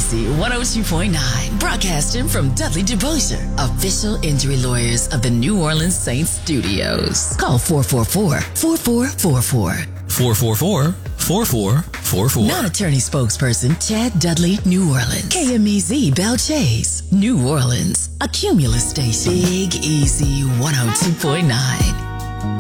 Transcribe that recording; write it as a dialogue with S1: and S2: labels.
S1: Easy 102.9, broadcasting from Dudley DeBosier, official injury lawyers of the New Orleans Saints studios. Call 444-4444.
S2: 444-4444.
S1: Non-attorney spokesperson Chad Dudley, New Orleans. KMEZ Belle Chase, New Orleans. A Cumulus station. Big Easy 102.9.